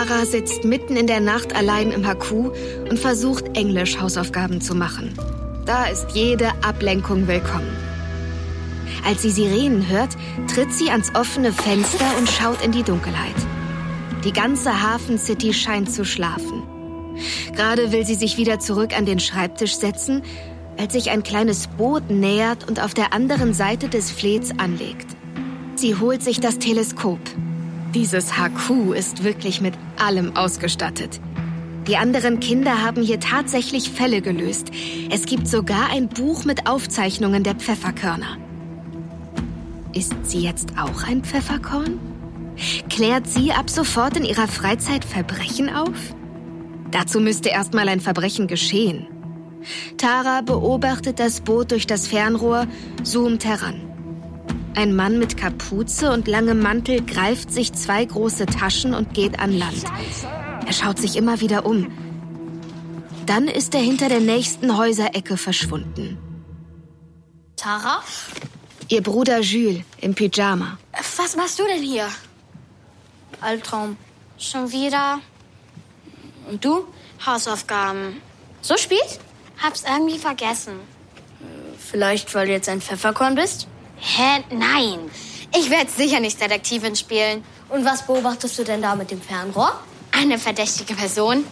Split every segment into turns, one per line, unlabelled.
Tara sitzt mitten in der Nacht allein im Haku und versucht, Englisch-Hausaufgaben zu machen. Da ist jede Ablenkung willkommen. Als sie Sirenen hört, tritt sie ans offene Fenster und schaut in die Dunkelheit. Die ganze Hafen City scheint zu schlafen. Gerade will sie sich wieder zurück an den Schreibtisch setzen, als sich ein kleines Boot nähert und auf der anderen Seite des Flets anlegt. Sie holt sich das Teleskop. Dieses Haku ist wirklich mit allem ausgestattet. Die anderen Kinder haben hier tatsächlich Fälle gelöst. Es gibt sogar ein Buch mit Aufzeichnungen der Pfefferkörner. Ist sie jetzt auch ein Pfefferkorn? Klärt sie ab sofort in ihrer Freizeit Verbrechen auf? Dazu müsste erstmal ein Verbrechen geschehen. Tara beobachtet das Boot durch das Fernrohr, zoomt heran. Ein Mann mit Kapuze und langem Mantel greift sich 2 große Taschen und geht an Land. Er schaut sich immer wieder um. Dann ist er hinter der nächsten Häuserecke verschwunden.
Tara?
Ihr Bruder Jules im Pyjama.
Was machst du denn hier?
Albtraum.
Schon wieder?
Und du?
Hausaufgaben.
So spät?
Hab's irgendwie vergessen.
Vielleicht, weil du jetzt ein Pfefferkorn bist?
Hä? Nein. Ich werde sicher nicht Detektivin spielen.
Und was beobachtest du denn da mit dem Fernrohr?
Eine verdächtige Person.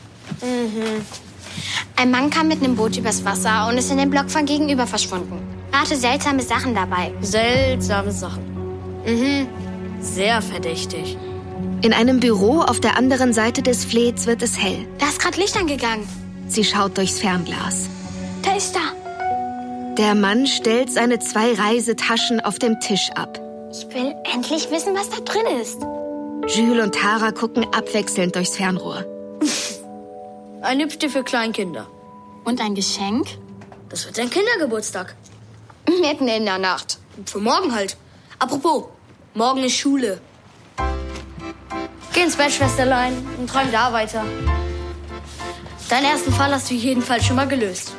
Ein Mann kam mit einem Boot übers Wasser und ist in dem Block von gegenüber verschwunden. Er hatte seltsame Sachen dabei.
Seltsame Sachen. Sehr verdächtig.
In einem Büro auf der anderen Seite des Flets wird es hell.
Da ist gerade Licht angegangen.
Sie schaut durchs Fernglas.
Da ist er.
Der Mann stellt seine 2 Reisetaschen auf dem Tisch ab.
Ich will endlich wissen, was da drin ist.
Jules und Tara gucken abwechselnd durchs Fernrohr.
Ein Hüpftier für Kleinkinder.
Und ein Geschenk?
Das wird dein Kindergeburtstag.
Mitten in der Nacht.
Und für morgen halt. Apropos, morgen ist Schule. Geh ins Bett, Schwesterlein, und träum da weiter. Deinen ersten Fall hast du jedenfalls schon mal gelöst.